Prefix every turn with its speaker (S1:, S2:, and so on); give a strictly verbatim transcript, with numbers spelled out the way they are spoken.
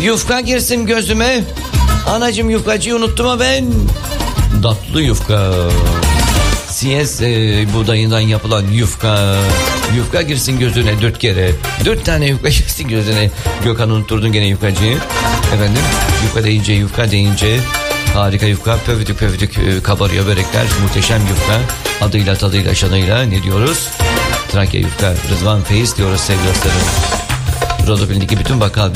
S1: Yufka girsin gözüme. Anacım yufkacıyı unuttum ama ben. Tatlı yufka. Siyes e, buğdayından yapılan yufka. Yufka girsin gözüne dört kere. Dört tane yufka girsin gözüne. Gökhan unutturdun gene yufkacıyı. Efendim yufka deyince yufka deyince harika yufka, pöfdük pöfdük e, kabarıyor börekler. Muhteşem yufka. Adıyla tadıyla şanıyla ne diyoruz? Trakya yufka. Rızvan Feyiz diyoruz sevgili dostlarım. Rodopil'deki bütün bakkal